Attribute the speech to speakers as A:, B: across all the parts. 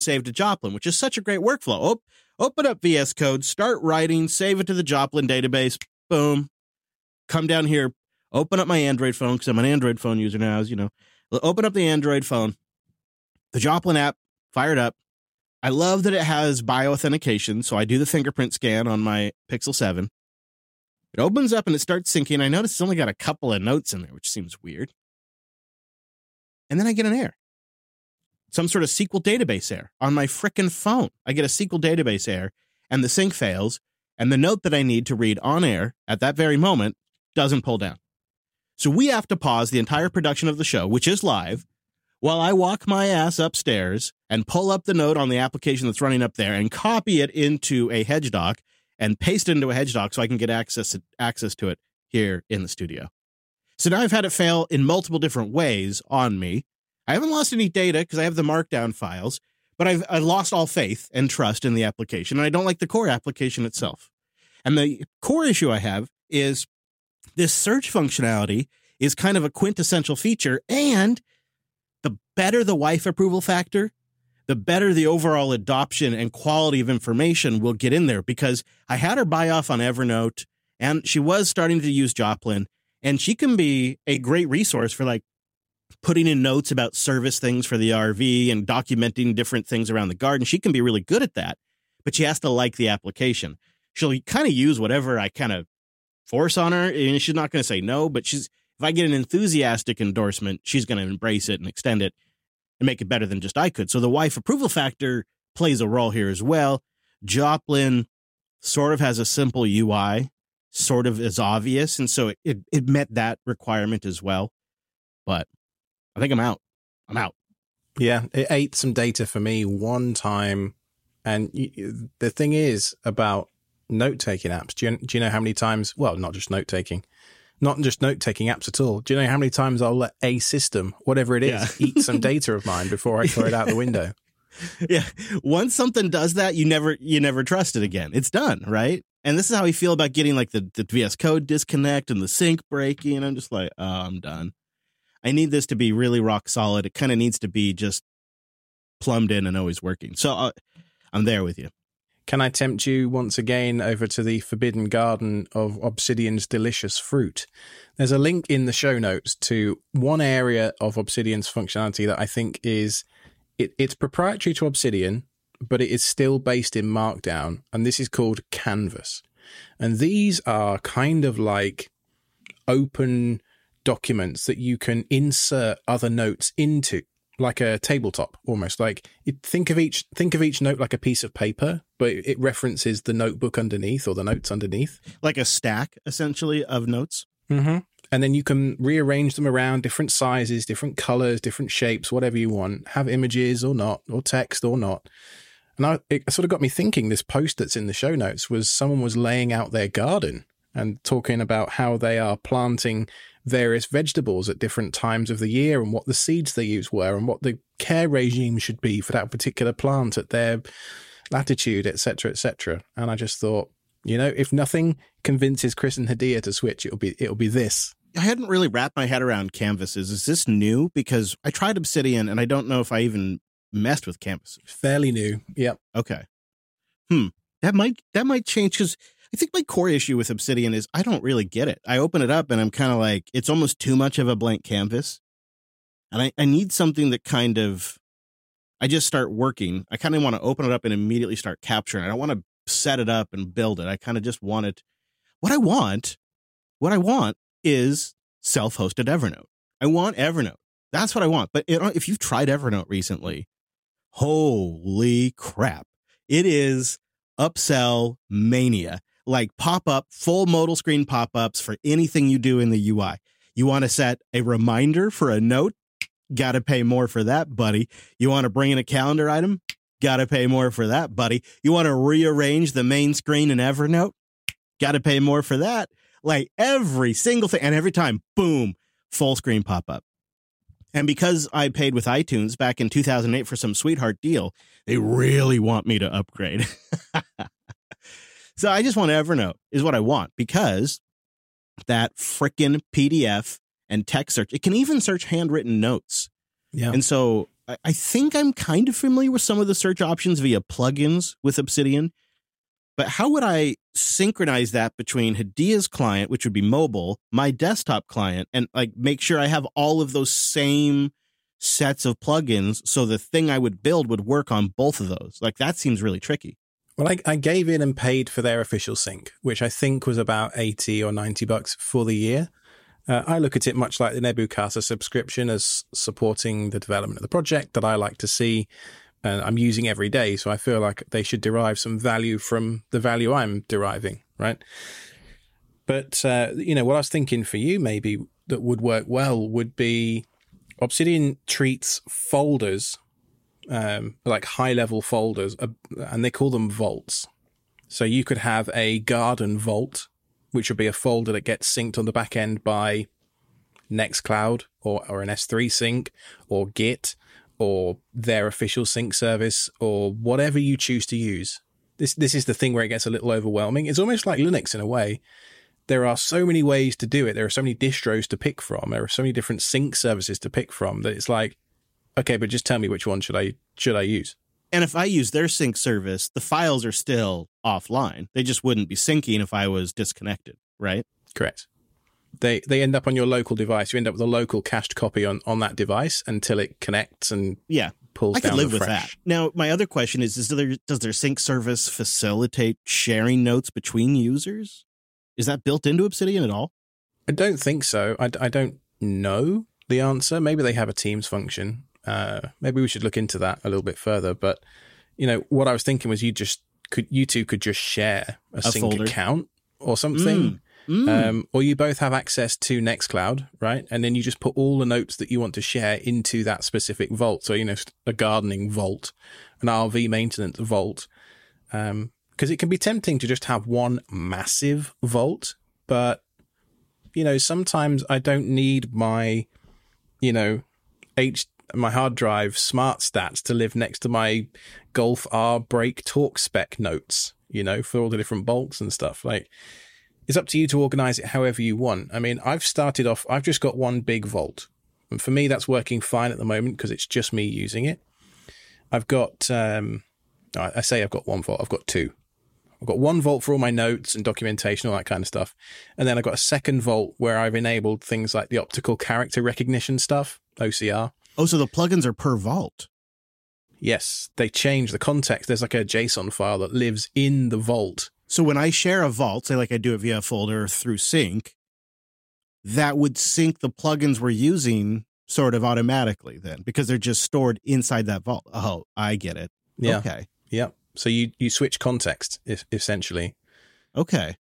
A: save to Joplin, which is such a great workflow. Open up VS Code, start writing, save it to the Joplin database. Boom. Come down here, open up my Android phone, because I'm an Android phone user now, as you know. Open up the Android phone, the Joplin app, fire it up. I love that it has bioauthentication, so I do the fingerprint scan on my Pixel 7. It opens up and it starts syncing. I notice it's only got a couple of notes in there, which seems weird. And then I get an error. Some sort of SQL database error on my frickin' phone. I get a SQL database error, and the sync fails, and the note that I need to read on air at that very moment doesn't pull down. So we have to pause the entire production of the show, which is live, while I walk my ass upstairs and pull up the note on the application that's running up there and copy it into a HedgeDoc and paste it into a HedgeDoc so I can get access to it here in the studio. So now I've had it fail in multiple different ways on me. I haven't lost any data because I have the markdown files, but I've lost all faith and trust in the application, and I don't like the core application itself. And the core issue I have is this search functionality is kind of a quintessential feature, and the better the wife approval factor, the better the overall adoption and quality of information will get in there, because I had her buy off on Evernote, and she was starting to use Joplin, and she can be a great resource for like putting in notes about service things for the RV and documenting different things around the garden. She can be really good at that, but she has to like the application. She'll kind of use whatever I kind of force on her, and she's not going to say no, but if I get an enthusiastic endorsement, she's going to embrace it and extend it and make it better than just I could. So the wife approval factor plays a role here as well. Joplin sort of has a simple UI, sort of is obvious, and so it met that requirement as well. But I think I'm out.
B: Yeah, it ate some data for me one time. And the thing is about note-taking apps, do you know how many times, well, not just note-taking apps at all. Do you know how many times I'll let a system, whatever it is, eat some data of mine before I throw it out the window?
A: Yeah. Once something does that, you never trust it again. It's done, right? And this is how we feel about getting like the VS Code disconnect and the sync breaking. And I'm just like, oh, I'm done. I need this to be really rock solid. It kind of needs to be just plumbed in and always working. So I'm there with you.
B: Can I tempt you once again over to the forbidden garden of Obsidian's delicious fruit? There's a link in the show notes to one area of Obsidian's functionality that I think is, it's proprietary to Obsidian, but it is still based in Markdown, and this is called Canvas. And these are kind of like open documents that you can insert other notes into, like a tabletop almost. Like think of each note like a piece of paper, but it references the notebook underneath or the notes underneath,
A: like a stack essentially of notes.
B: Mm-hmm. And then you can rearrange them around different sizes, different colors, different shapes, whatever you want, have images or not, or text or not. And it sort of got me thinking, this post that's in the show notes was someone was laying out their garden and talking about how they are planting various vegetables at different times of the year and what the seeds they use were and what the care regime should be for that particular plant at their latitude, etc., etc. And I just thought, if nothing convinces Chris and Hadia to switch, it'll be this.
A: I hadn't really wrapped my head around canvases. Is this new? Because I tried Obsidian and I don't know if I even messed with canvases.
B: Fairly new. Yep.
A: Okay. That might change, because I think my core issue with Obsidian is I don't really get it. I open it up and I'm kind of like, it's almost too much of a blank canvas. And I need something that kind of, I just start working. I kind of want to open it up and immediately start capturing. I don't want to set it up and build it. I kind of just want it. What I want is self-hosted Evernote. I want Evernote. That's what I want. But if you've tried Evernote recently, holy crap. It is upsell mania. Like pop-up, full modal screen pop-ups for anything you do in the UI. You want to set a reminder for a note? Got to pay more for that, buddy. You want to bring in a calendar item? Got to pay more for that, buddy. You want to rearrange the main screen in Evernote? Got to pay more for that. Like every single thing. And every time, boom, full screen pop-up. And because I paid with iTunes back in 2008 for some sweetheart deal, they really want me to upgrade. So I just want Evernote is what I want, because that frickin' PDF and text search, it can even search handwritten notes.
B: Yeah.
A: And so I think I'm kind of familiar with some of the search options via plugins with Obsidian, but how would I synchronize that between Hedea's client, which would be mobile, my desktop client, and like make sure I have all of those same sets of plugins so the thing I would build would work on both of those? Like, that seems really tricky.
B: Well, I gave in and paid for their official sync, which I think was about $80 or $90 for the year. I look at it much like the Nebuchadnezzar subscription as supporting the development of the project that I like to see. And I'm using every day, so I feel like they should derive some value from the value I'm deriving, right? But, what I was thinking for you maybe that would work well would be Obsidian treats folders, like high-level folders, and they call them vaults. So you could have a garden vault, which would be a folder that gets synced on the back end by Nextcloud or an S3 sync or Git or their official sync service or whatever you choose to use. This is the thing where it gets a little overwhelming. It's almost like Linux in a way. There are so many ways to do it. There are so many distros to pick from. There are so many different sync services to pick from that it's like, okay, but just tell me which one should I use?
A: And if I use their sync service, the files are still offline. They just wouldn't be syncing if I was disconnected, right?
B: Correct. They end up on your local device. You end up with a local cached copy on that device until it connects and pulls down the fresh. I could live with that.
A: Now, my other question is does their sync service facilitate sharing notes between users? Is that built into Obsidian at all?
B: I don't think so. I don't know the answer. Maybe they have a Teams function. Maybe we should look into that a little bit further. But, what I was thinking was you two could just share a sync folder account or something. Or you both have access to Nextcloud, right? And then you just put all the notes that you want to share into that specific vault. So, a gardening vault, an RV maintenance vault. Because it can be tempting to just have one massive vault. But, sometimes I don't need my, my hard drive smart stats to live next to my Golf R brake torque spec notes, for all the different bolts and stuff. Like, it's up to you to organize it however you want. I mean, I've just got one big vault. And for me, that's working fine at the moment because it's just me using it. I've got, I say I've got one vault. I've got two. I've got one vault for all my notes and documentation, all that kind of stuff. And then I've got a second vault where I've enabled things like the optical character recognition stuff, OCR.
A: Oh, so the plugins are per vault.
B: Yes, they change the context. There's like a JSON file that lives in the vault.
A: So when I share a vault, say like I do it via a folder through sync, that would sync the plugins we're using sort of automatically then, because they're just stored inside that vault. Oh, I get it.
B: Yeah.
A: Okay.
B: Yeah. So you switch context, essentially.
A: Okay.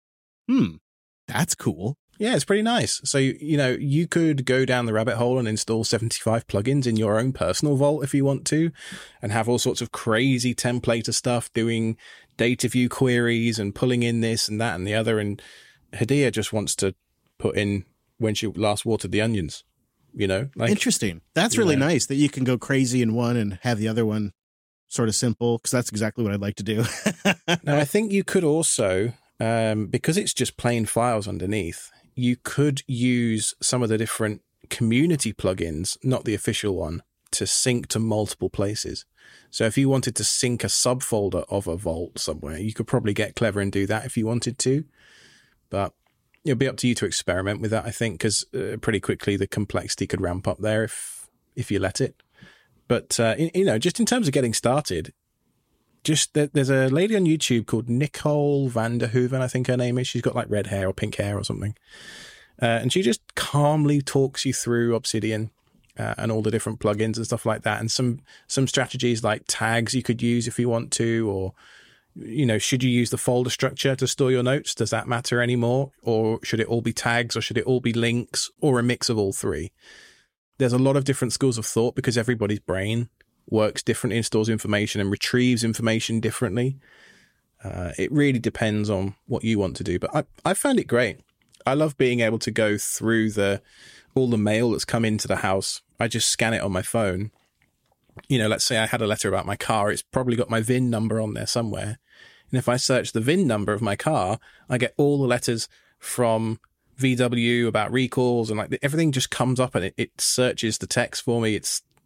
A: That's cool.
B: Yeah, it's pretty nice. So, you could go down the rabbit hole and install 75 plugins in your own personal vault if you want to, and have all sorts of crazy templater stuff, doing data view queries and pulling in this and that and the other. And Hedea just wants to put in when she last watered the onions, like,
A: interesting. That's really nice that you can go crazy in one and have the other one sort of simple, because that's exactly what I'd like to do.
B: Now, I think you could also, because it's just plain files underneath, you could use some of the different community plugins, not the official one, to sync to multiple places. So if you wanted to sync a subfolder of a vault somewhere, you could probably get clever and do that if you wanted to. But it'll be up to you to experiment with that, I think, because pretty quickly the complexity could ramp up there if you let it. But, just in terms of getting started, there's a lady on YouTube called Nicole Vanderhoeven, I think her name is. She's got like red hair or pink hair or something. And she just calmly talks you through Obsidian and all the different plugins and stuff like that. And some strategies like tags you could use if you want to, or, should you use the folder structure to store your notes? Does that matter anymore? Or should it all be tags, or should it all be links, or a mix of all three? There's a lot of different schools of thought because everybody's brain works differently, stores information and retrieves information differently. It really depends on what you want to do. But I found it great. I love being able to go through all the mail that's come into the house. I just scan it on my phone. Let's say I had a letter about my car. It's probably got my VIN number on there somewhere. And if I search the VIN number of my car, I get all the letters from VW about recalls, and like everything just comes up and it searches the text for me. It's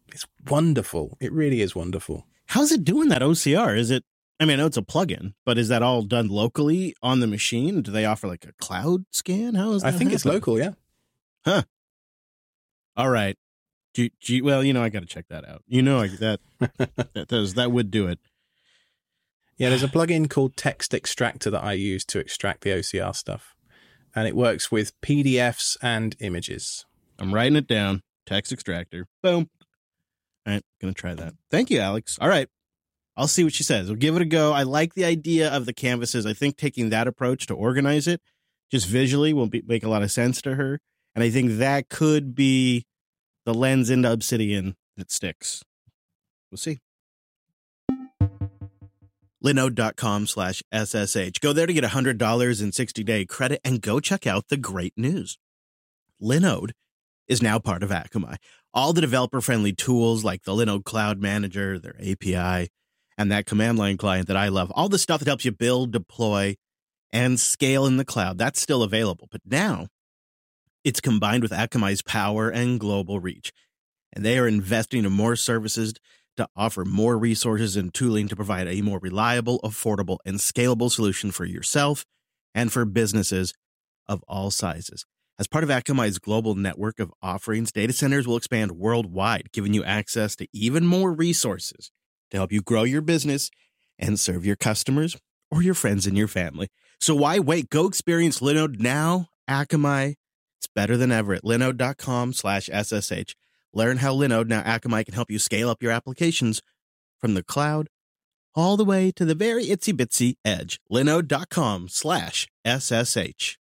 B: It's wonderful. It really is wonderful.
A: How's it doing that OCR? Is it, I mean, I know it's a plugin, but is that all done locally on the machine? Do they offer like a cloud scan? How is that?
B: I think it's local, yeah.
A: Huh. All right. Well, I got to check that out. That would do it.
B: Yeah, there's a plugin called Text Extractor that I use to extract the OCR stuff. And it works with PDFs and images.
A: I'm writing it down. Text Extractor. Boom. All right, going to try that. Thank you, Alex. All right. I'll see what she says. We'll give it a go. I like the idea of the canvases. I think taking that approach to organize it just visually will make a lot of sense to her. And I think that could be the lens into Obsidian that sticks. We'll see. Linode.com/SSH. Go there to get $100 in 60-day credit and go check out the great news. Linode is now part of Akamai. All the developer-friendly tools like the Linode Cloud Manager, their API, and that command line client that I love, all the stuff that helps you build, deploy, and scale in the cloud, that's still available. But now it's combined with Akamai's power and global reach. And they are investing in more services to offer more resources and tooling to provide a more reliable, affordable, and scalable solution for yourself and for businesses of all sizes. As part of Akamai's global network of offerings, data centers will expand worldwide, giving you access to even more resources to help you grow your business and serve your customers or your friends and your family. So why wait? Go experience Linode now. Akamai, it's better than ever at linode.com/SSH. Learn how Linode, now Akamai, can help you scale up your applications from the cloud all the way to the very itsy-bitsy edge. Linode.com/SSH.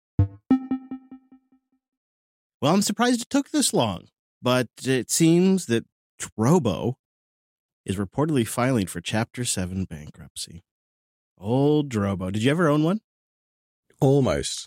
A: Well, I'm surprised it took this long, but it seems that Drobo is reportedly filing for Chapter 7 bankruptcy. Old Drobo. Did you ever own one?
B: Almost.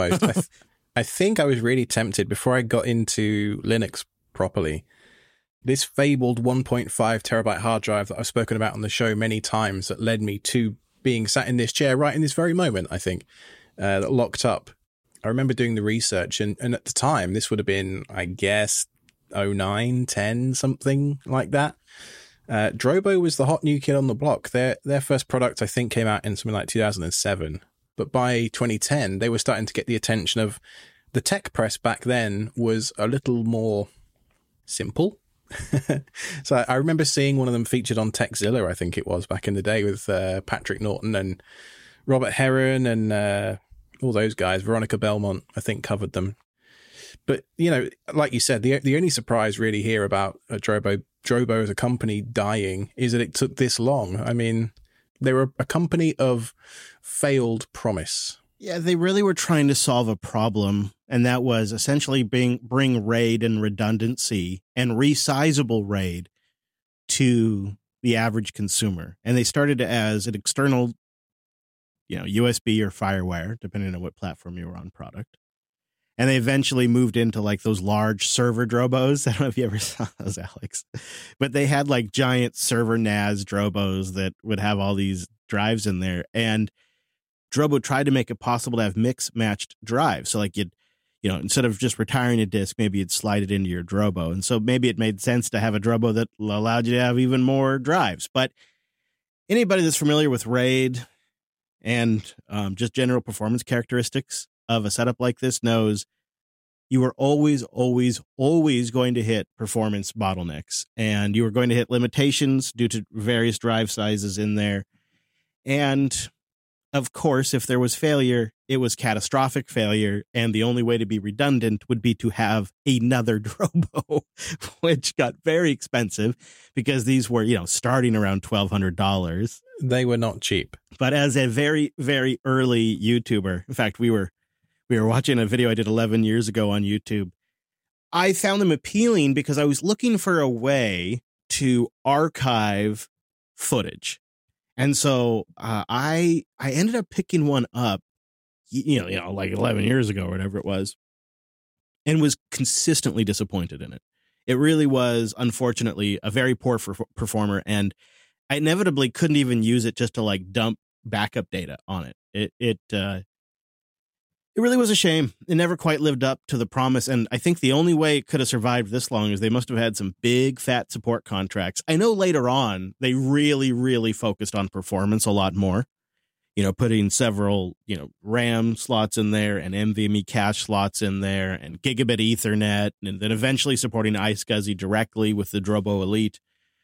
B: I think I was really tempted before I got into Linux properly. This fabled 1.5 terabyte hard drive that I've spoken about on the show many times that led me to being sat in this chair right in this very moment, I think, that locked up. I remember doing the research, and at the time, this would have been, I guess, 09, 10, something like that. Drobo was the hot new kid on the block. Their first product, I think, came out in something like 2007. But by 2010, they were starting to get the attention of the tech press back then was a little more simple. So I remember seeing one of them featured on TechZilla, I think it was, back in the day with Patrick Norton and Robert Heron and all those guys. Veronica Belmont, I think, covered them. But, like you said, the only surprise really here about Drobo as a company dying is that it took this long. I mean, they were a company of failed promise.
A: Yeah, they really were trying to solve a problem, and that was essentially bring RAID and redundancy and resizable RAID to the average consumer. And they started as an external, USB or FireWire, depending on what platform you were on product. And they eventually moved into like those large server Drobos. I don't know if you ever saw those, Alex, but they had like giant server NAS Drobos that would have all these drives in there. And Drobo tried to make it possible to have mix-matched drives. So like instead of just retiring a disk, maybe you'd slide it into your Drobo. And so maybe it made sense to have a Drobo that allowed you to have even more drives. But anybody that's familiar with RAID and just general performance characteristics of a setup like this knows you are always, always, always going to hit performance bottlenecks, and you are going to hit limitations due to various drive sizes in there. And of course, if there was failure, it was catastrophic failure, and the only way to be redundant would be to have another Drobo, which got very expensive because these were, starting around $1,200.
B: They were not cheap.
A: But as a very, very early YouTuber, in fact, we were watching a video I did 11 years ago on YouTube. I found them appealing because I was looking for a way to archive footage. And so I ended up picking one up, like 11 years ago or whatever it was, and was consistently disappointed in it. It really was, unfortunately, a very poor performer, and I inevitably couldn't even use it just to like dump backup data on it. It really was a shame. It never quite lived up to the promise. And I think the only way it could have survived this long is they must have had some big fat support contracts. I know later on they really, really focused on performance a lot more, putting several, RAM slots in there and NVMe cache slots in there and gigabit Ethernet, and then eventually supporting iSCSI directly with the Drobo Elite.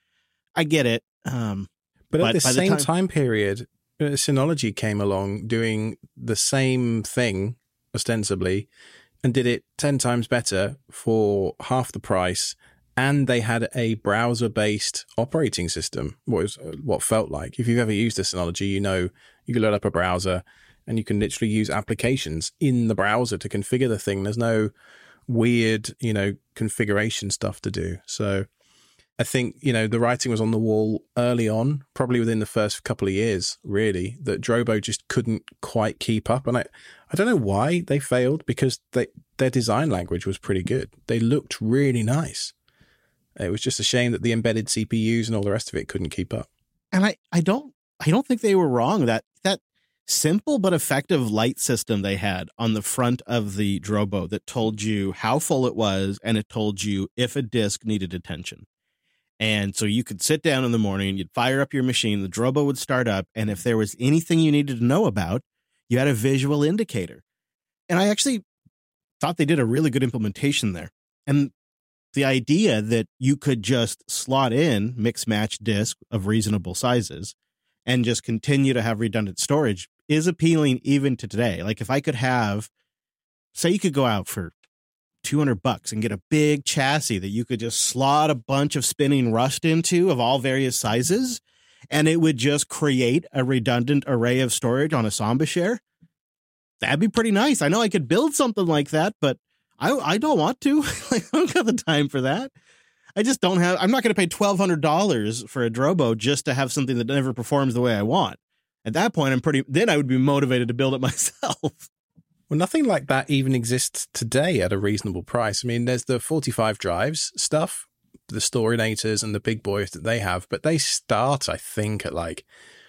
A: I get it.
B: But at the same time period, Synology came along doing the same thing, ostensibly, and did it 10 times better for half the price. And they had a browser-based operating system, what felt like. If you've ever used a Synology, you can load up a browser and you can literally use applications in the browser to configure the thing. There's no weird, configuration stuff to do. So I think, the writing was on the wall early on, probably within the first couple of years, really, that Drobo just couldn't quite keep up. And I don't know why they failed, because their design language was pretty good. They looked really nice. It was just a shame that the embedded CPUs and all the rest of it couldn't keep up.
A: And I don't think they were wrong. That simple but effective light system they had on the front of the Drobo that told you how full it was, and it told you if a disk needed attention. And so you could sit down in the morning, you'd fire up your machine, the Drobo would start up, and if there was anything you needed to know about, you had a visual indicator. And I actually thought they did a really good implementation there. And the idea that you could just slot in mix-match disk of reasonable sizes and just continue to have redundant storage is appealing even to today. Like if I could have, say you could go out for $200 and get a big chassis that you could just slot a bunch of spinning Rust into of all various sizes, and it would just create a redundant array of storage on a Samba share. That'd be pretty nice. I know I could build something like that, but I don't want to. I don't got the time for that. I just don't have. I'm not going to pay $1,200 for a Drobo just to have something that never performs the way I want. At that point, then I would be motivated to build it myself.
B: Well, nothing like that even exists today at a reasonable price. I mean, there's the 45 drives stuff, the Storinators and the big boys that they have, but they start, I think, at like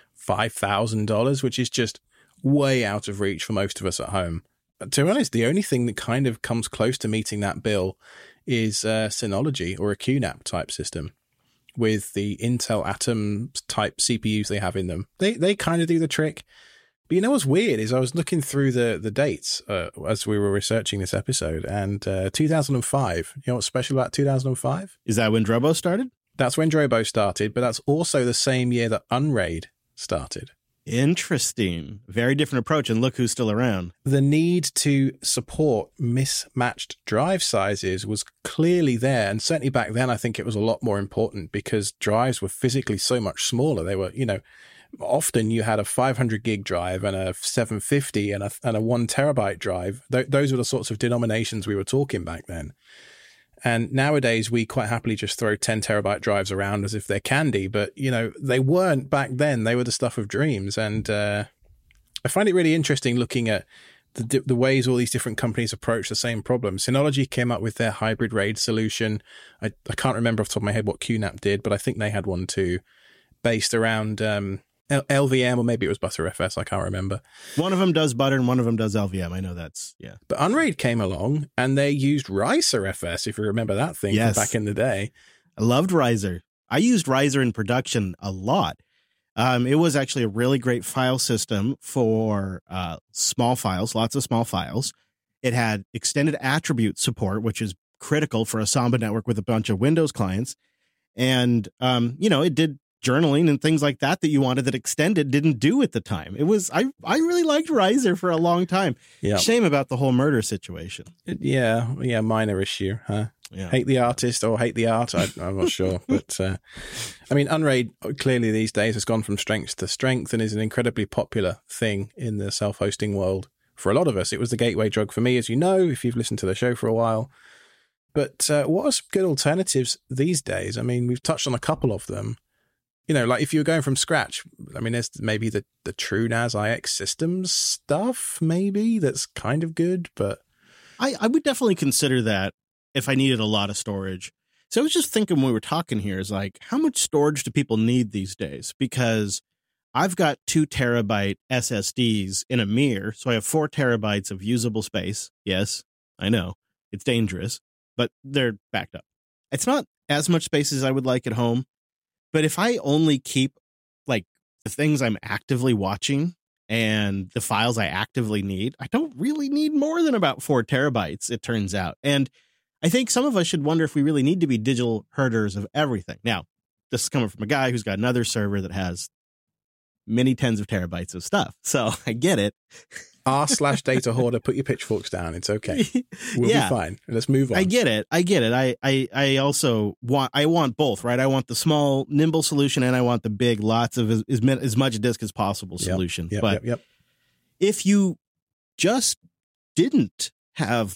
B: $5,000, which is just way out of reach for most of us at home. But to be honest, the only thing that kind of comes close to meeting that bill is Synology or a QNAP type system with the Intel Atom type CPUs they have in them. They kind of do the trick. But what's weird is I was looking through the dates as we were researching this episode, and 2005, what's special about 2005?
A: Is that when Drobo started?
B: That's when Drobo started, but that's also the same year that Unraid started.
A: Interesting. Very different approach, and look who's still around.
B: The need to support mismatched drive sizes was clearly there, and certainly back then I think it was a lot more important because drives were physically so much smaller. They were, often you had a 500 gig drive and a 750 and a 1 terabyte drive. Those were the sorts of denominations we were talking back then. And nowadays we quite happily just throw 10 terabyte drives around as if they're candy, but they weren't back then. They were the stuff of dreams. And I find it really interesting looking at the ways all these different companies approach the same problem. Synology came up with their hybrid RAID solution. I can't remember off the top of my head what QNAP did, but I think they had one too, based around LVM, or maybe it was ButterFS. I can't remember.
A: One of them does Butter and one of them does LVM. I know that's, yeah.
B: But Unraid came along and they used RiserFS, if you remember that thing from back in the day.
A: I loved Riser. I used Riser in production a lot. It was actually a really great file system for small files, lots of small files. It had extended attribute support, which is critical for a Samba network with a bunch of Windows clients. And, it did journaling and things like that you wanted that Extended didn't do at the time. It was, I really liked Riser for a long time. Yeah. Shame about the whole murder situation.
B: Yeah, minor issue, huh?
A: Yeah.
B: Hate the artist or hate the art, I'm not sure. But, Unraid clearly these days has gone from strength to strength and is an incredibly popular thing in the self-hosting world. For a lot of us, it was the gateway drug for me, as you know, if you've listened to the show for a while. But what are some good alternatives these days? I mean, we've touched on a couple of them. Like if you were going from scratch, there's maybe the TrueNAS IX Systems stuff, maybe, that's kind of good, but...
A: I would definitely consider that if I needed a lot of storage. So I was just thinking when we were talking here is like, how much storage do people need these days? Because I've got 2 terabyte SSDs in a mirror, so I have 4 terabytes of usable space. Yes, I know it's dangerous, but they're backed up. It's not as much space as I would like at home, but if I only keep like the things I'm actively watching and the files I actively need, I don't really need more than about 4 terabytes, it turns out. And I think some of us should wonder if we really need to be digital herders of everything. Now, this is coming from a guy who's got another server that has many tens of terabytes of stuff. So I get it.
B: r/data hoarder, put your pitchforks down. It's okay. We'll be fine. Let's move on.
A: I get it. I also want both, right? I want the small, nimble solution, and I want the big, lots of as much disk as possible solution. But if you just didn't have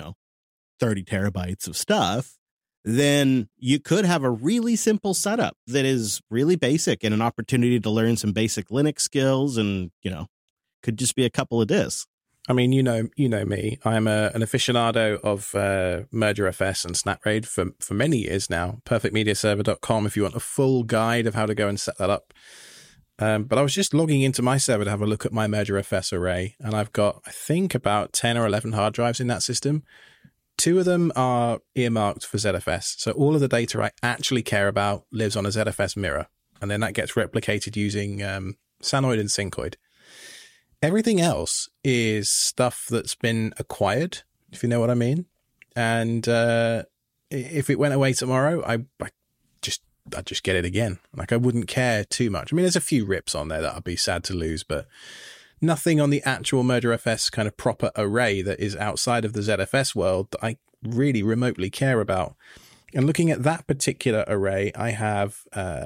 A: 30 terabytes of stuff, then you could have a really simple setup that is really basic and an opportunity to learn some basic Linux skills, and could just be a couple of disks.
B: I mean, you know me. I'm an aficionado of MergerFS and SnapRaid for many years now. PerfectMediaServer.com if you want a full guide of how to go and set that up. But I was just logging into my server to have a look at my MergerFS array, and I've got, I think, about 10 or 11 hard drives in that system. 2 of them are earmarked for ZFS. So all of the data I actually care about lives on a ZFS mirror, and then that gets replicated using Sanoid and Syncoid. Everything else is stuff that's been acquired, if you know what I mean. And if it went away tomorrow, I'd just get it again. I wouldn't care too much. I mean, there's a few rips on there that I'd be sad to lose, but nothing on the actual MergerFS kind of proper array that is outside of the ZFS world that I really remotely care about. And looking at that particular array, I have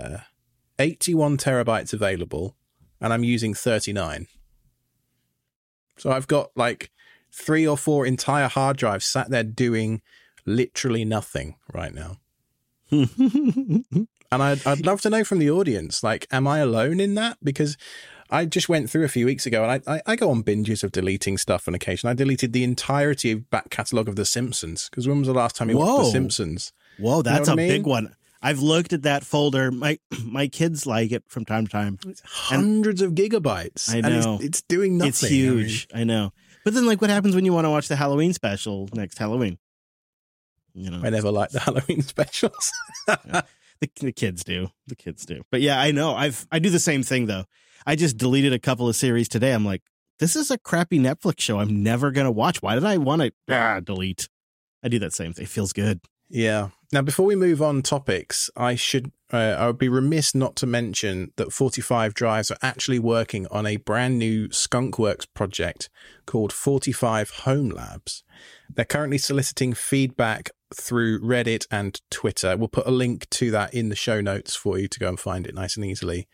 B: 81 terabytes available, and I'm using 39. So I've got 3 or 4 entire hard drives sat there doing literally nothing right now. And I'd love to know from the audience, am I alone in that? Because I just went through a few weeks ago, and I go on binges of deleting stuff on occasion. I deleted the entirety of back catalogue of The Simpsons, because when was the last time you watched The Simpsons?
A: Whoa, that's a big one. I've looked at that folder. My kids like it from time to time.
B: It's hundreds of gigabytes.
A: I know.
B: And it's doing nothing.
A: It's huge. I know. But then, what happens when you want to watch the Halloween special next Halloween?
B: I never liked the Halloween specials.
A: The kids do. The kids do. But yeah, I know. I do the same thing, though. I just deleted a couple of series today. I'm like, this is a crappy Netflix show I'm never going to watch. Why did I want to delete? I do that same thing. It feels good.
B: Yeah. Now, before we move on topics, I would be remiss not to mention that 45 Drives are actually working on a brand new Skunkworks project called 45 Home Labs. They're currently soliciting feedback through Reddit and Twitter. We'll put a link to that in the show notes for you to go and find it nice and easily.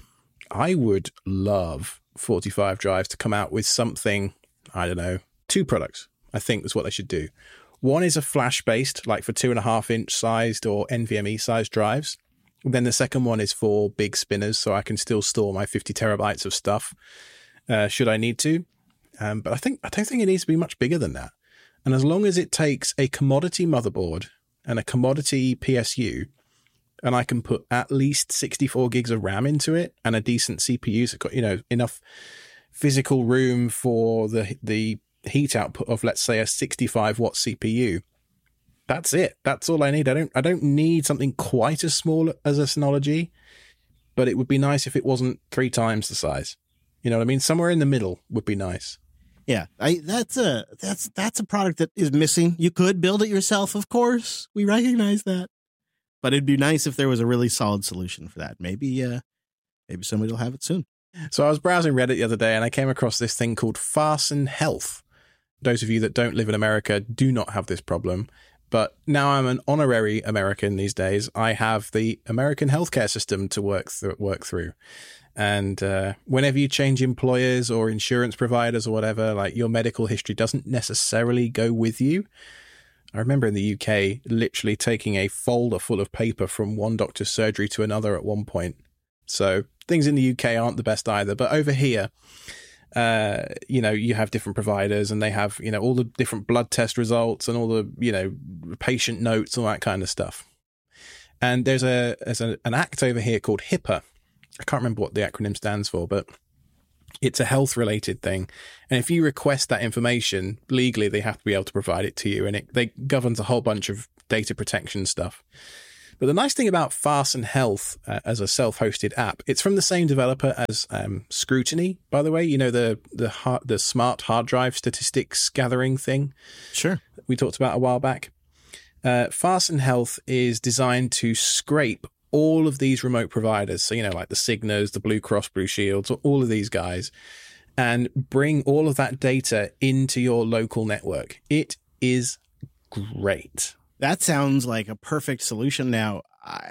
B: I would love 45 Drives to come out with something, I don't know, 2 products, I think is what they should do. One is a flash-based, for 2.5-inch sized or NVMe sized drives. Then the second one is for big spinners, so I can still store my 50 terabytes of stuff, should I need to. But I don't think it needs to be much bigger than that. And as long as it takes a commodity motherboard and a commodity PSU, and I can put at least 64 gigs of RAM into it and a decent CPU, so got, enough physical room for the heat output of, let's say, a 65-watt CPU. That's it. That's all I need. I don't need something quite as small as a Synology, but it would be nice if it wasn't 3 times the size. You know what I mean? Somewhere in the middle would be nice.
A: Yeah, that's a product that is missing. You could build it yourself, of course. We recognize that. But it'd be nice if there was a really solid solution for that. Maybe somebody will have it soon.
B: So I was browsing Reddit the other day, and I came across this thing called Farson Health. Those of you that don't live in America do not have this problem. But now I'm an honorary American these days. I have the American healthcare system to work through. And whenever you change employers or insurance providers or whatever, your medical history doesn't necessarily go with you. I remember in the UK literally taking a folder full of paper from one doctor's surgery to another at one point. So things in the UK aren't the best either. But over here, you have different providers, and they have, all the different blood test results and all the, patient notes, all that kind of stuff. And there's an act over here called HIPAA, I can't remember what the acronym stands for, but it's a health-related thing. And if you request that information, legally, they have to be able to provide it to you. And they governs a whole bunch of data protection stuff. But the nice thing about Fasten Health as a self-hosted app, it's from the same developer as Scrutiny, by the way. You know, the smart hard drive statistics gathering thing?
A: Sure.
B: We talked about a while back. Fasten Health is designed to scrape all of these remote providers, so, you know, like the Cignas, the Blue Cross Blue Shields, all of these guys, and bring all of that data into your local network. It is great.
A: That sounds like a perfect solution. Now,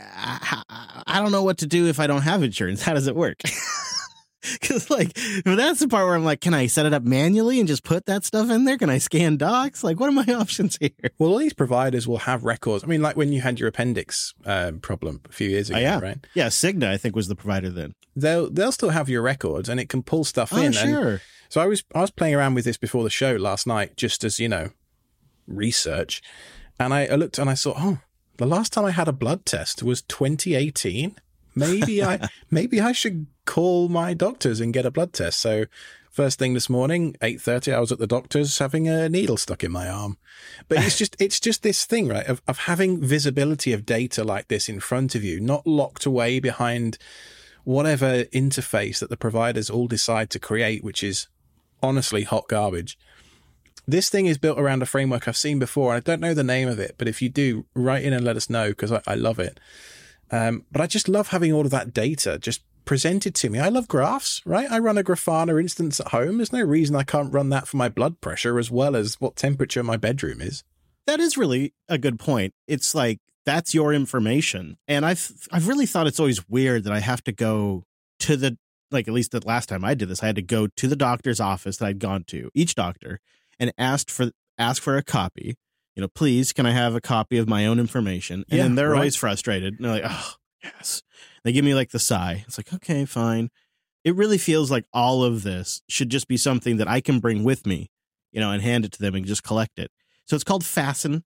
A: I don't know what to do if I don't have insurance. How does it work? Because, like, that's the part where I'm like, can I set it up manually and just put that stuff in there? Can I scan docs? Like, what are my options here?
B: Well, all these providers will have records. I mean, like when you had your appendix problem a few years ago, right?
A: Yeah, Cigna, I think, was the provider then.
B: They'll still have your records, and it can pull stuff in.
A: Sure.
B: And so I was playing around with this before the show last night, just as, you know, research. And I looked and I saw, the last time I had a blood test was 2018. Maybe I should call my doctors and get a blood test. So first thing this morning, 8:30, I was at the doctor's having a needle stuck in my arm. But it's just this thing, right, of having visibility of data like this in front of you, not locked away behind whatever interface that the providers all decide to create, which is honestly hot garbage. This thing is built around a framework I've seen before. I don't know the name of it, but if you do, write in and let us know, because I love it. But I just love having all of that data just presented to me. I love graphs, right? I run a Grafana instance at home. There's no reason I can't run that for my blood pressure as well as what temperature my bedroom is.
A: That is really a good point. It's like, that's your information. And I've really thought it's always weird that I have to go to the, like, at least the last time I did this, I had to go to the doctor's office that I'd gone to, each doctor, and ask for a copy. You know, please, can I have a copy of my own information? And then they're always frustrated. And they're like, oh, yes. They give me like the sigh. It's like, okay, fine. It really feels like all of this should just be something that I can bring with me, you know, and hand it to them and just collect it. So it's called Fasten,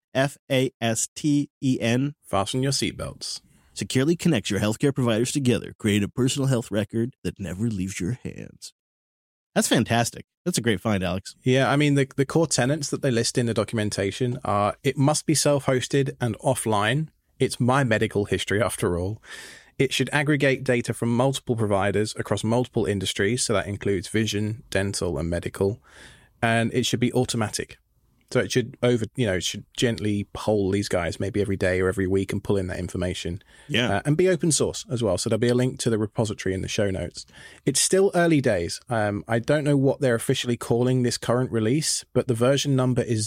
A: Fasten.
B: Fasten your seatbelts.
A: Securely connects your healthcare providers together. Create a personal health record that never leaves your hands. That's fantastic. That's a great find, Alex.
B: Yeah, I mean, the core tenets that they list in the documentation are, it must be self-hosted and offline. It's my medical history, after all. It should aggregate data from multiple providers across multiple industries, so that includes vision, dental, and medical. And it should be automatic. So it should it should gently poll these guys maybe every day or every week and pull in that information.
A: Yeah.
B: And be open source as well. So there'll be a link to the repository in the show notes. It's still early days. I don't know what they're officially calling this current release, but the version number is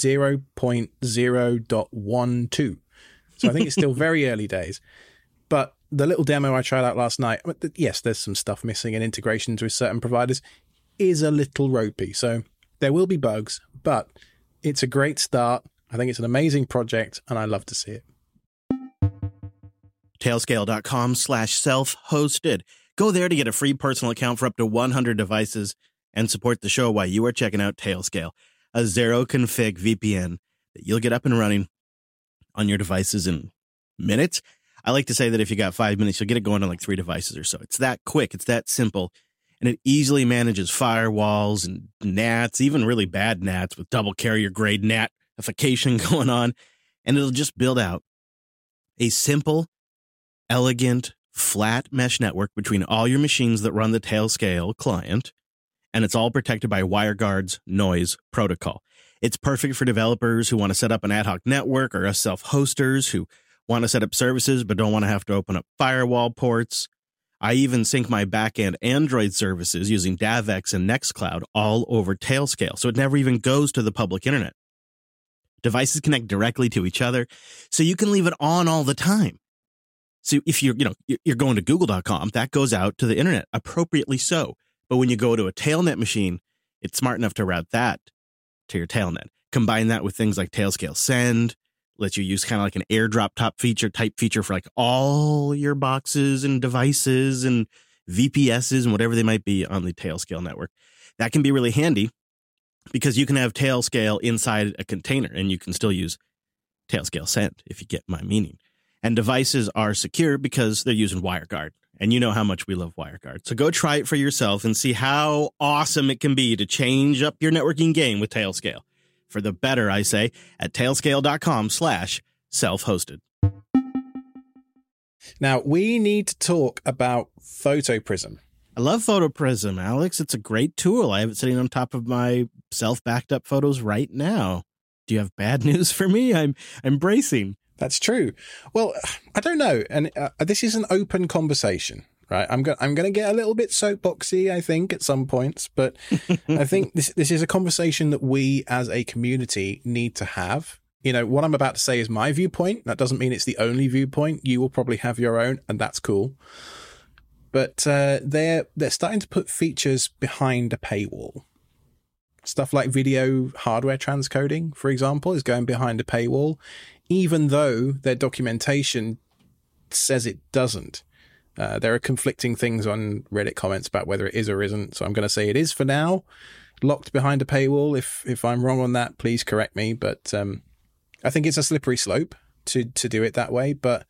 B: 0.0.12. So I think it's still very early days. But the little demo I tried out last night, yes, there's some stuff missing and integrations with certain providers is a little ropey. So there will be bugs, but it's a great start. I think it's an amazing project, and I love to see it.
A: Tailscale.com/self-hosted. Go there to get a free personal account for up to 100 devices and support the show while you are checking out Tailscale, a zero-config VPN that you'll get up and running on your devices in minutes. I like to say that if you got 5 minutes, you'll get it going on like 3 devices or so. It's that quick. It's that simple. And it easily manages firewalls and NATs, even really bad NATs with double carrier grade NATification going on. And it'll just build out a simple, elegant, flat mesh network between all your machines that run the Tailscale client. And it's all protected by WireGuard's noise protocol. It's perfect for developers who want to set up an ad hoc network, or us self-hosters who want to set up services but don't want to have to open up firewall ports. I even sync my backend Android services using DavX and Nextcloud all over Tailscale, so it never even goes to the public internet. Devices connect directly to each other, so you can leave it on all the time. So if you're going to google.com, that goes out to the internet, appropriately so. But when you go to a Tailnet machine, it's smart enough to route that to your Tailnet. Combine that with things like Tailscale Send, lets you use kind of like an airdrop type feature for like all your boxes and devices and VPSs and whatever they might be on the Tailscale network. That can be really handy because you can have Tailscale inside a container and you can still use Tailscale Send, if you get my meaning. And devices are secure because they're using WireGuard. And you know how much we love WireGuard. So go try it for yourself and see how awesome it can be to change up your networking game with Tailscale. For the better, I say, at tailscale.com/self-hosted.
B: Now, we need to talk about PhotoPrism.
A: I love PhotoPrism, Alex. It's a great tool. I have it sitting on top of my self-backed up photos right now. Do you have bad news for me? I'm bracing.
B: That's true. Well, I don't know. And this is an open conversation, right? I'm going to get a little bit soapboxy, I think, at some points. But I think this is a conversation that we as a community need to have. You know, what I'm about to say is my viewpoint. That doesn't mean it's the only viewpoint. You will probably have your own, and that's cool. But they're starting to put features behind a paywall. Stuff like video hardware transcoding, for example, is going behind a paywall, even though their documentation says it doesn't. There are conflicting things on Reddit comments about whether it is or isn't. So I'm going to say it is for now, locked behind a paywall. If I'm wrong on that, please correct me. But I think it's a slippery slope to do it that way. But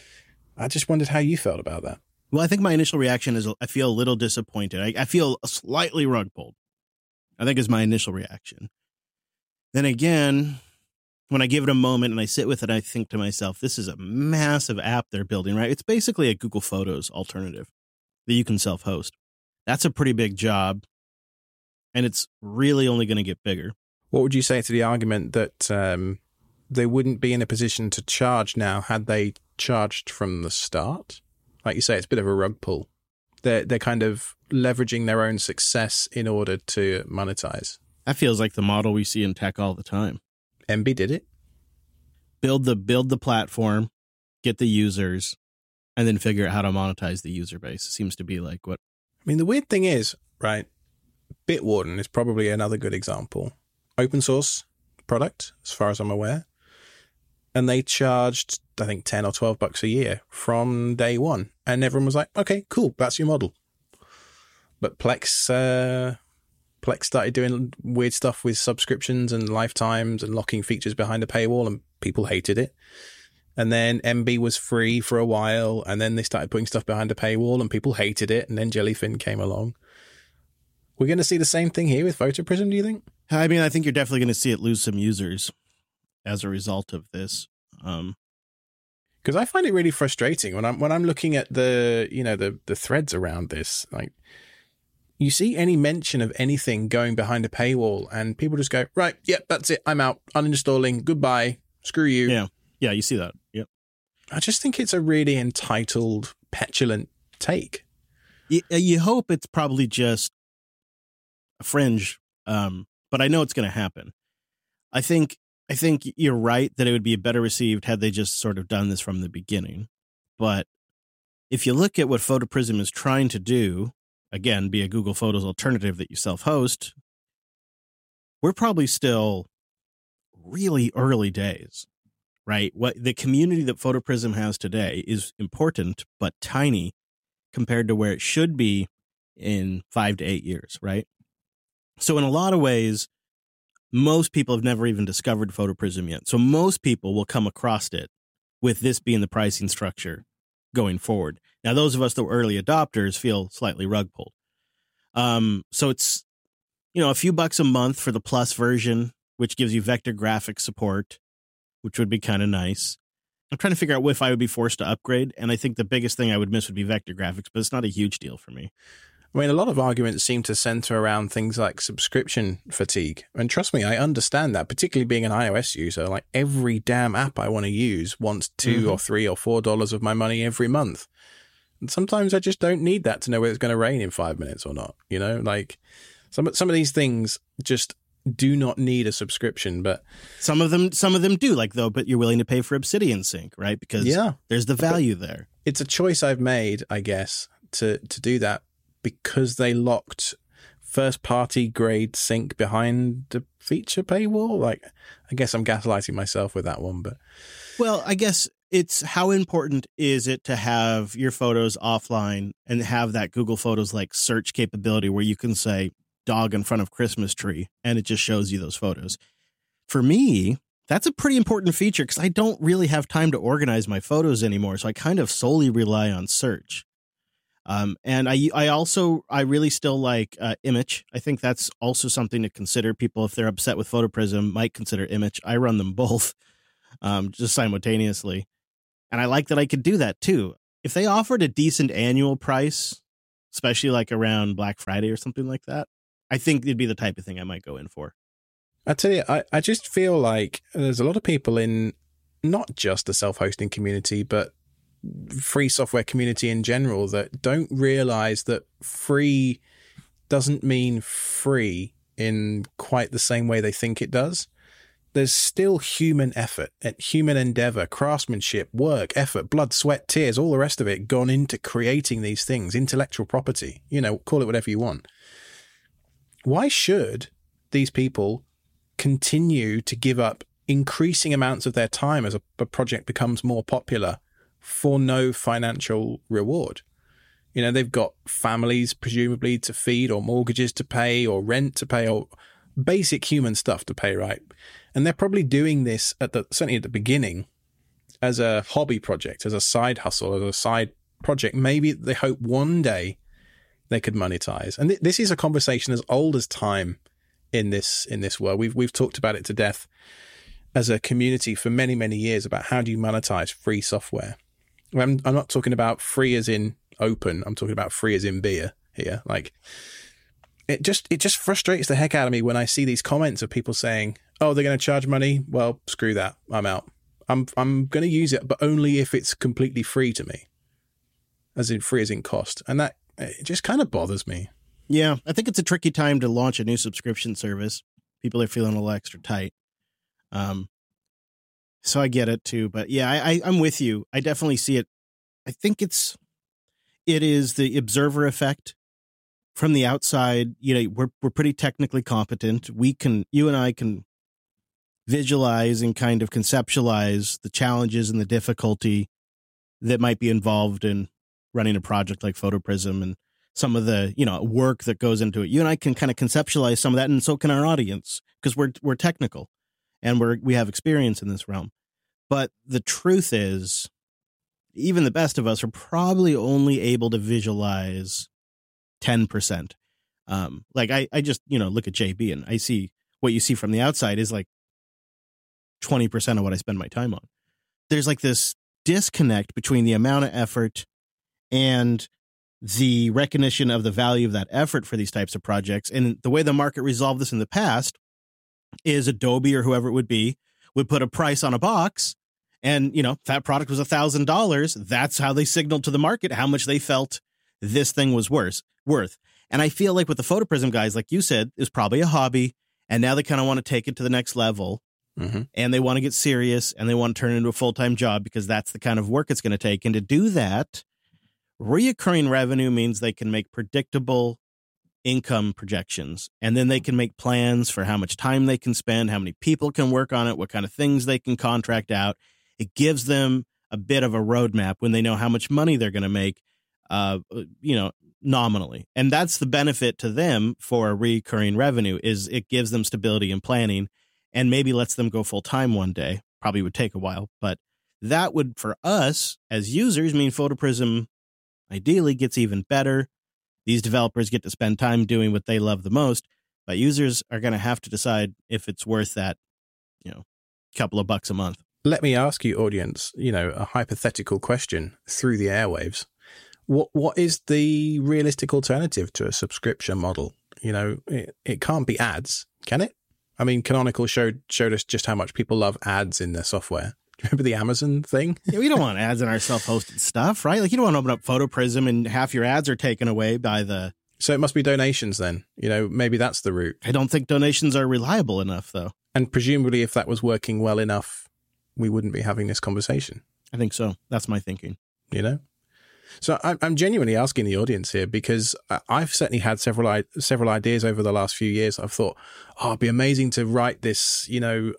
B: I just wondered how you felt about that.
A: Well, I think my initial reaction is I feel a little disappointed. I feel slightly rug pulled, I think, is my initial reaction. Then again, when I give it a moment and I sit with it, I think to myself, this is a massive app they're building, right? It's basically a Google Photos alternative that you can self-host. That's a pretty big job, and it's really only going to get bigger.
B: What would you say to the argument that they wouldn't be in a position to charge now had they charged from the start? Like you say, it's a bit of a rug pull. They're kind of leveraging their own success in order to monetize.
A: That feels like the model we see in tech all the time.
B: MB did it.
A: Build the platform, get the users, and then figure out how to monetize the user base. It seems to be like what...
B: I mean, the weird thing is, right, Bitwarden is probably another good example. Open source product, as far as I'm aware. And they charged, I think, $10 or $12 a year from day one. And everyone was like, okay, cool, that's your model. But Plex started doing weird stuff with subscriptions and lifetimes and locking features behind a paywall, and people hated it. And then MB was free for a while, and then they started putting stuff behind a paywall, and people hated it, and then Jellyfin came along. We're going to see the same thing here with PhotoPrism, do you think?
A: I mean, I think you're definitely going to see it lose some users as a result of this.
B: Because I find it really frustrating when I'm looking at the threads around this. Like, you see any mention of anything going behind a paywall, and people just go, right, yep, that's it, I'm out, uninstalling, goodbye, screw you.
A: Yeah, you see that. Yep.
B: I just think it's a really entitled, petulant take.
A: You hope it's probably just a fringe, but I know it's going to happen. I think you're right that it would be better received had they just sort of done this from the beginning. But if you look at what PhotoPrism is trying to do, again, be a Google Photos alternative that you self-host, we're probably still really early days, right? What the community that PhotoPrism has today is important, but tiny compared to where it should be in 5 to 8 years, right? So in a lot of ways, most people have never even discovered PhotoPrism yet. So most people will come across it with this being the pricing structure going forward. Now, those of us that were early adopters feel slightly rug pulled. So it's, a few bucks a month for the plus version, which gives you vector graphics support, which would be kind of nice. I'm trying to figure out if I would be forced to upgrade. And I think the biggest thing I would miss would be vector graphics, but it's not a huge deal for me.
B: I mean, a lot of arguments seem to center around things like subscription fatigue. And trust me, I understand that, particularly being an iOS user. Like, every damn app I want to use wants $2 or $3 or $4 of my money every month. And sometimes I just don't need that to know whether it's going to rain in 5 minutes or not. Like some of these things just do not need a subscription, but
A: some of them do, but you're willing to pay for Obsidian Sync, right? Because there's the value there.
B: It's a choice I've made, I guess, to do that, because they locked first-party grade sync behind the feature paywall. Like, I guess I'm gaslighting myself with that one, but...
A: Well, I guess it's how important is it to have your photos offline and have that Google Photos like search capability where you can say dog in front of Christmas tree and it just shows you those photos. For me, that's a pretty important feature because I don't really have time to organize my photos anymore, so I kind of solely rely on search. And I really still like Image. I think that's also something to consider. People, if they're upset with PhotoPrism, might consider Image. I run them both just simultaneously. And I like that I could do that too. If they offered a decent annual price, especially like around Black Friday or something like that, I think it'd be the type of thing I might go in for.
B: I tell you, I just feel like there's a lot of people in not just the self-hosting community, but free software community in general that don't realize that free doesn't mean free in quite the same way they think it does. There's still human effort, human endeavor, craftsmanship, work, effort, blood, sweat, tears, all the rest of it gone into creating these things, intellectual property, call it whatever you want. Why should these people continue to give up increasing amounts of their time as a project becomes more popular for no financial reward? They've got families presumably to feed, or mortgages to pay, or rent to pay, or basic human stuff to pay, right? And they're probably doing this certainly at the beginning as a hobby project, as a side hustle, as a side project. Maybe they hope one day they could monetize. And this is a conversation as old as time in this world. We've talked about it to death as a community for many, many years about how do you monetize free software. I'm not talking about free as in open. I'm talking about free as in beer here. Like, it just frustrates the heck out of me when I see these comments of people saying, "Oh, they're going to charge money. Well, screw that. I'm out. I'm going to use it, but only if it's completely free to me, as in free as in cost." And that it just kind of bothers me.
A: Yeah, I think it's a tricky time to launch a new subscription service. People are feeling a little extra tight. So I get it too, but yeah, I'm with you. I definitely see it. I think it is the observer effect from the outside. We're pretty technically competent. You and I can visualize and kind of conceptualize the challenges and the difficulty that might be involved in running a project like PhotoPrism and some of the, work that goes into it. You and I can kind of conceptualize some of that, and so can our audience, because we're technical and we have experience in this realm. But the truth is, even the best of us are probably only able to visualize 10%. Like I just, look at JB and I see what you see from the outside is like 20% of what I spend my time on. There's like this disconnect between the amount of effort and the recognition of the value of that effort for these types of projects. And the way the market resolved this in the past is Adobe or whoever it would be would put a price on a box, and if that product was $1,000, that's how they signaled to the market how much they felt this thing was worth. And I feel like with the PhotoPrism guys, like you said, is probably a hobby, and now they kind of want to take it to the next level. Mm-hmm. And they want to get serious, and they want to turn it into a full-time job, because that's the kind of work it's going to take. And to do that, reoccurring revenue means they can make predictable income projections, and then they can make plans for how much time they can spend, how many people can work on it, what kind of things they can contract out. It gives them a bit of a roadmap when they know how much money they're going to make, nominally. And that's the benefit to them for recurring revenue, is it gives them stability and planning, and maybe lets them go full time one day. Probably would take a while, but that would, for us as users, mean PhotoPrism ideally gets even better. These developers get to spend time doing what they love the most, but users are going to have to decide if it's worth that, couple of bucks a month.
B: Let me ask you, audience, a hypothetical question through the airwaves. What is the realistic alternative to a subscription model? It can't be ads, can it? I mean, Canonical showed us just how much people love ads in their software. Do you remember the Amazon thing?
A: Yeah, we don't want ads in our self-hosted stuff, right? Like, you don't want to open up PhotoPrism and half your ads are taken away by the...
B: So it must be donations then. Maybe that's the route.
A: I don't think donations are reliable enough, though.
B: And presumably if that was working well enough, we wouldn't be having this conversation.
A: I think so. That's my thinking.
B: So I'm genuinely asking the audience here, because I've certainly had several ideas over the last few years. I've thought, it'd be amazing to write this,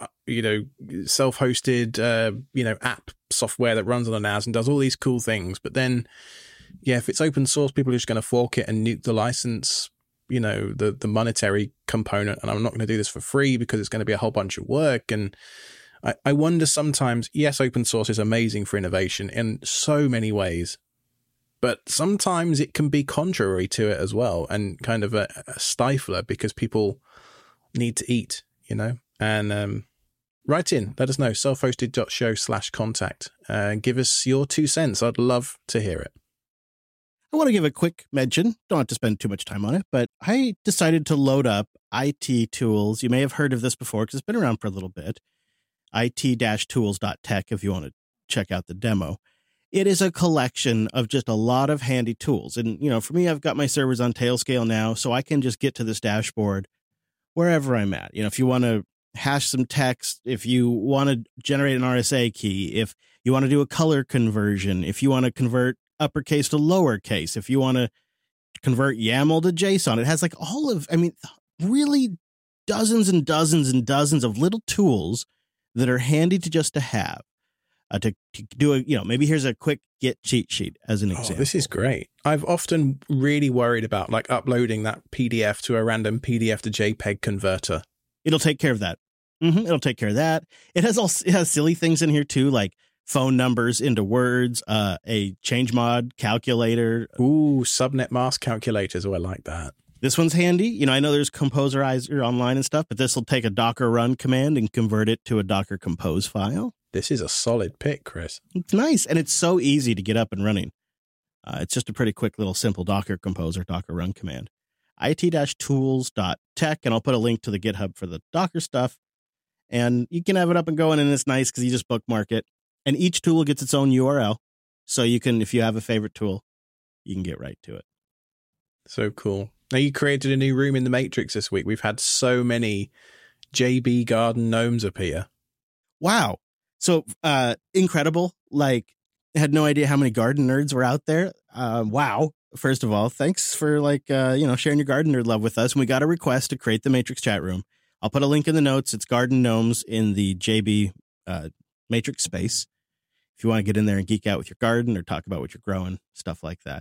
B: self-hosted, app software that runs on a NAS and does all these cool things. But then, if it's open source, people are just going to fork it and nuke the license, the monetary component. And I'm not going to do this for free because it's going to be a whole bunch of work. And I wonder sometimes, yes, open source is amazing for innovation in so many ways. but sometimes it can be contrary to it as well, and kind of a stifler because people need to eat, and write in, let us know, selfhosted.show/contact. Give us your 2 cents. I'd love to hear it.
A: I want to give a quick mention. Don't have to spend too much time on it, but I decided to load up IT Tools. You may have heard of this before because it's been around for a little bit. it-tools.tech if you want to check out the demo. It is a collection of just a lot of handy tools. And, for me, I've got my servers on Tailscale now, so I can just get to this dashboard wherever I'm at. If you want to hash some text, if you want to generate an RSA key, if you want to do a color conversion, if you want to convert uppercase to lowercase, if you want to convert YAML to JSON, it has really dozens and dozens and dozens of little tools that are handy to have. To do maybe here's a quick Git cheat sheet as an example.
B: This is great. I've often really worried about uploading that PDF to a random PDF to JPEG converter.
A: It'll take care of that. It'll take care of that. It has silly things in here too, like phone numbers into words, a change mod calculator.
B: Ooh, subnet mask calculators. Oh, I like that.
A: This one's handy. I know there's Composerizer online and stuff, but this will take a Docker run command and convert it to a Docker compose file.
B: This is a solid pick, Chris.
A: It's nice, and it's so easy to get up and running. It's just a pretty quick little simple Docker compose or Docker run command. it-tools.tech, and I'll put a link to the GitHub for the Docker stuff. And you can have it up and going, and it's nice because you just bookmark it. And each tool gets its own URL. So you can, if you have a favorite tool, you can get right to it.
B: So cool. Now, you created a new room in the Matrix this week. We've had so many JB Garden gnomes appear.
A: Wow. So incredible. I had no idea how many garden nerds were out there. Wow. First of all, thanks for sharing your garden nerd love with us. And we got a request to create the Matrix chat room. I'll put a link in the notes. It's Garden Gnomes in the JB Matrix space. If you want to get in there and geek out with your garden or talk about what you're growing, stuff like that.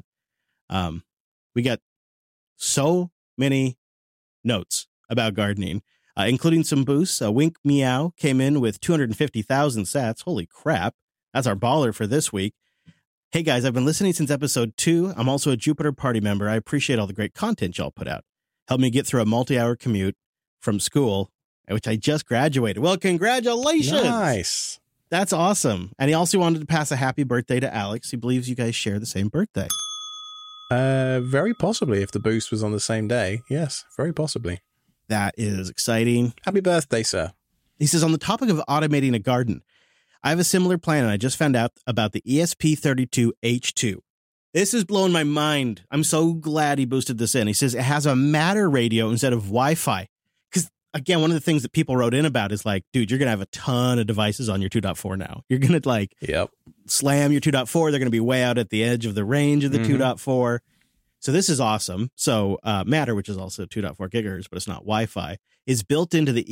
A: We got so many notes about gardening, including some boosts. Wink Meow came in with 250,000 sats. Holy crap. That's our baller for this week. Hey guys, I've been listening since episode 2. I'm also a Jupiter party member. I appreciate all the great content y'all put out. Helped me get through a multi-hour commute from school, which I just graduated. Well, congratulations.
B: Nice.
A: That's awesome. And he also wanted to pass a happy birthday to Alex. He believes you guys share the same birthday.
B: Very possibly if the boost was on the same day. Yes, very possibly.
A: That is exciting.
B: Happy birthday, sir.
A: He says, on the topic of automating a garden, I have a similar plan, and I just found out about the ESP32H2. This is blowing my mind. I'm so glad he boosted this in. He says it has a Matter radio instead of Wi-Fi. Because, again, one of the things that people wrote in about is dude, you're going to have a ton of devices on your 2.4 now. You're going to, slam your 2.4. They're going to be way out at the edge of the range of the 2.4. So this is awesome. So Matter, which is also 2.4 gigahertz, but it's not Wi-Fi, is built into the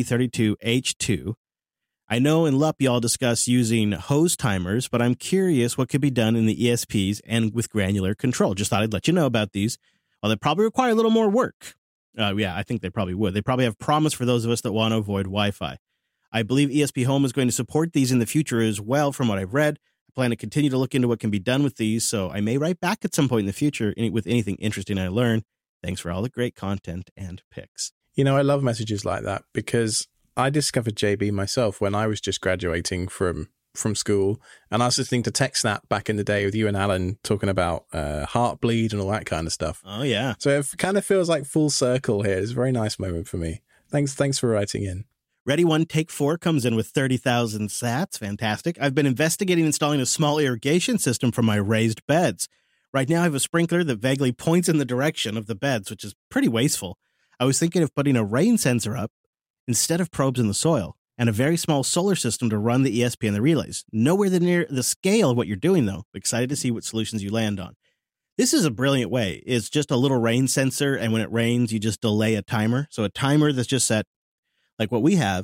A: ESP32H2. I know in LUP y'all discuss using hose timers, but I'm curious what could be done in the ESPs and with granular control. Just thought I'd let you know about these. Well, they probably require a little more work. I think they probably would. They probably have promise for those of us that want to avoid Wi-Fi. I believe ESP Home is going to support these in the future as well, from what I've read. I plan to continue to look into what can be done with these, so I may write back at some point in the future with anything interesting I learn. Thanks for all the great content and picks.
B: I love messages like that because I discovered JB myself when I was just graduating from school, and I was listening to TechSnap back in the day with you and Alan talking about Heartbleed and all that kind of stuff.
A: Oh, yeah.
B: So it kind of feels like full circle here. It's a very nice moment for me. Thanks for writing in.
A: Ready One Take 4 comes in with 30,000 sats. Fantastic. I've been investigating installing a small irrigation system for my raised beds. Right now I have a sprinkler that vaguely points in the direction of the beds, which is pretty wasteful. I was thinking of putting a rain sensor up instead of probes in the soil, and a very small solar system to run the ESP and the relays. Nowhere near the scale of what you're doing, though. Excited to see what solutions you land on. This is a brilliant way. It's just a little rain sensor, and when it rains, you just delay a timer. So a timer that's just set, like what we have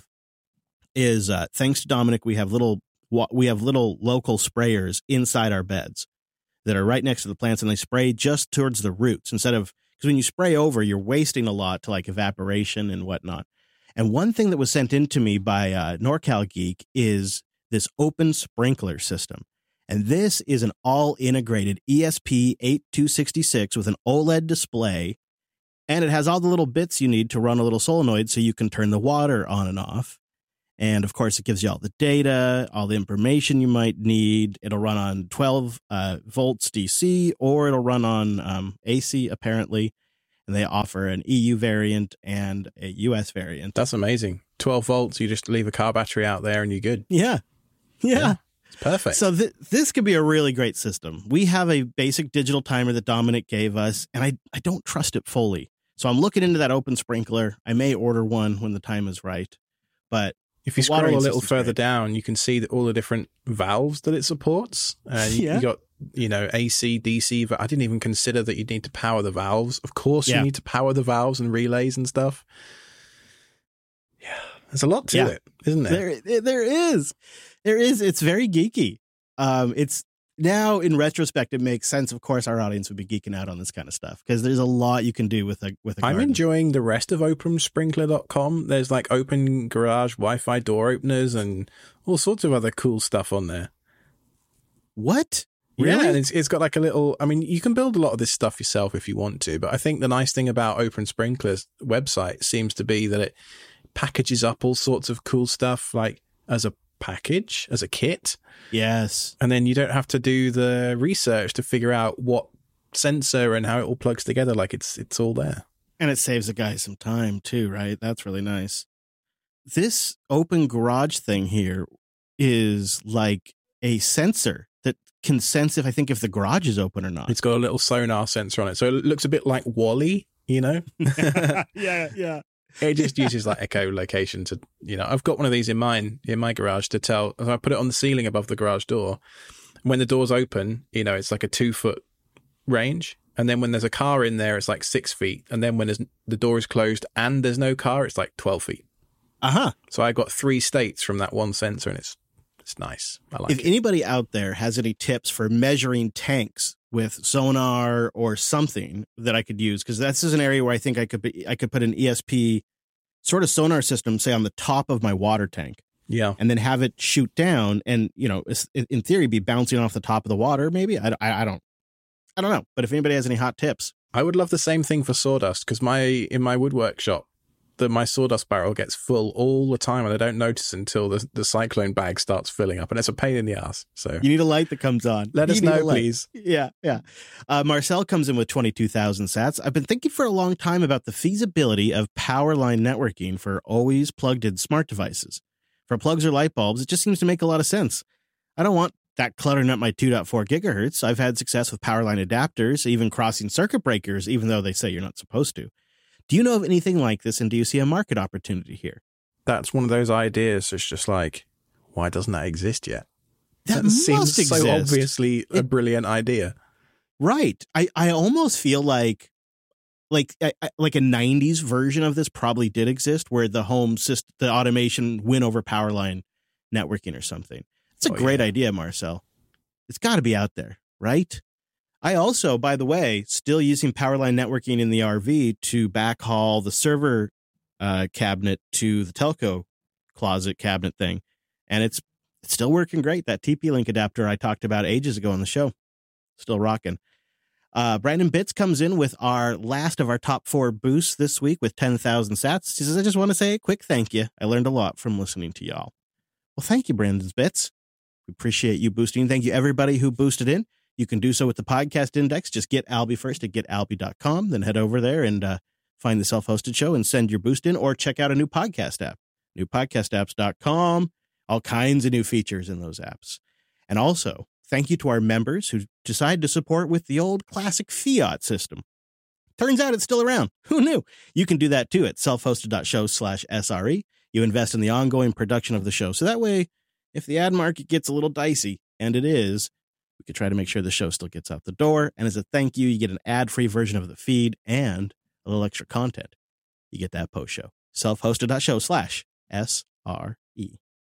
A: is, thanks to Dominic, we have little local sprayers inside our beds that are right next to the plants, and they spray just towards the roots instead of, because when you spray over, you're wasting a lot to evaporation and whatnot. And one thing that was sent in to me by NorCal Geek is this open sprinkler system. And this is an all-integrated ESP8266 with an OLED display, and it has all the little bits you need to run a little solenoid so you can turn the water on and off. And, of course, it gives you all the data, all the information you might need. It'll run on 12 volts DC, or it'll run on AC, apparently. And they offer an EU variant and a US variant.
B: That's amazing. 12 volts, you just leave a car battery out there and you're good.
A: Yeah.
B: It's perfect.
A: So this could be a really great system. We have a basic digital timer that Dominic gave us, and I don't trust it fully. So I'm looking into that Open Sprinkler. I may order one when the time is right. But
B: if you scroll a little further down, you can see that all the different valves that it supports. You got, AC, DC. But I didn't even consider that you'd need to power the valves. Of course, you need to power the valves and relays and stuff. Yeah, there's a lot to it, isn't there?
A: There is. It's very geeky. It's now, in retrospect, it makes sense. Of course, our audience would be geeking out on this kind of stuff because there's a lot you can do with a garden.
B: I'm enjoying the rest of OpenSprinkler.com. There's like open garage Wi-Fi door openers and all sorts of other cool stuff on there.
A: What? Really?
B: Yeah, and it's got like a little, I mean, you can build a lot of this stuff yourself if you want to, but I think the nice thing about OpenSprinkler's website seems to be that it packages up all sorts of cool stuff like as a package, as a kit.
A: Yes.
B: And then you don't have to do the research to figure out what sensor and how it all plugs together. Like it's all there.
A: And it saves the guy some time too, right? That's really nice. This open garage thing here is like a sensor that can sense if the garage is open or not.
B: It's got a little sonar sensor on it. So it looks a bit like Wall-E,
A: Yeah.
B: It just uses like echolocation to, I've got one of these in my garage to tell. I put it on the ceiling above the garage door. When the door's open, it's like a 2-foot range. And then when there's a car in there, it's like 6 feet. And then when the door is closed and there's no car, it's like 12 feet.
A: Uh-huh.
B: So I got 3 states from that one sensor, and it's nice. I like it.
A: If anybody out there has any tips for measuring tanks with sonar or something that I could use, because this is an area where I think I could put an ESP sort of sonar system, say on the top of my water tank.
B: Yeah.
A: And then have it shoot down and, in theory, be bouncing off the top of the water. Maybe I don't know. But if anybody has any hot tips,
B: I would love the same thing for sawdust, because in my woodwork shop, my sawdust barrel gets full all the time, and I don't notice until the cyclone bag starts filling up, and it's a pain in the ass. So
A: you need a light that comes on.
B: Let us know, please.
A: Yeah. Marcel comes in with 22,000 sats. I've been thinking for a long time about the feasibility of power line networking for always plugged-in smart devices. For plugs or light bulbs, it just seems to make a lot of sense. I don't want that cluttering up my 2.4 gigahertz. I've had success with power line adapters, even crossing circuit breakers, even though they say you're not supposed to. Do you know of anything like this, and do you see a market opportunity here?
B: That's one of those ideas. It's just like, why doesn't that exist yet?
A: That seems
B: so obviously a brilliant idea.
A: Right. I almost feel like a 90s version of this probably did exist, where the home system, the automation win over power line networking or something. It's a great idea, Marcel. It's got to be out there, right? I also, by the way, still using Powerline networking in the RV to backhaul the server cabinet to the telco closet cabinet thing. And it's still working great. That TP-Link adapter I talked about ages ago on the show, still rocking. Brandon Bitts comes in with our last of our top 4 boosts this week with 10,000 sats. He says, I just want to say a quick thank you. I learned a lot from listening to y'all. Well, thank you, Brandon Bitts. We appreciate you boosting. Thank you, everybody who boosted in. You can do so with the podcast index. Just get Albie first at getalbie.com. Then head over there and find the self-hosted show and send your boost in, or check out a new podcast app, newpodcastapps.com. All kinds of new features in those apps. And also, thank you to our members who decided to support with the old classic fiat system. Turns out it's still around. Who knew? You can do that too at selfhosted.show/SRE. You invest in the ongoing production of the show. So that way, if the ad market gets a little dicey, and it is, we could try to make sure the show still gets out the door. And as a thank you, you get an ad-free version of the feed and a little extra content. You get that post-show. Selfhosted.show/SRE.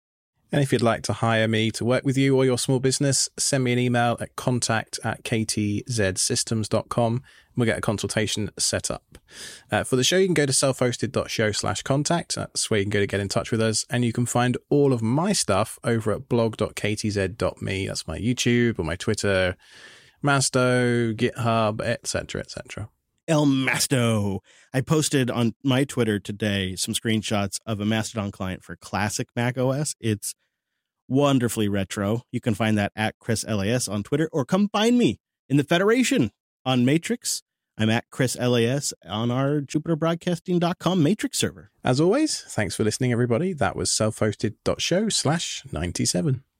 B: And if you'd like to hire me to work with you or your small business, send me an email at contact@ktzsystems.com. We'll get a consultation set up. For the show, you can go to selfhosted.show/contact. That's where you can go to get in touch with us. And you can find all of my stuff over at blog.ktz.me. That's my YouTube or my Twitter, Masto, GitHub, etc., etc.
A: El Masto. I posted on my Twitter today some screenshots of a Mastodon client for classic Mac OS. It's wonderfully retro. You can find that at Chris LAS on Twitter, or come find me in the Federation on Matrix. I'm at Chris LAS on our JupiterBroadcasting.com Matrix server.
B: As always, thanks for listening, everybody. That was selfhosted.show/97.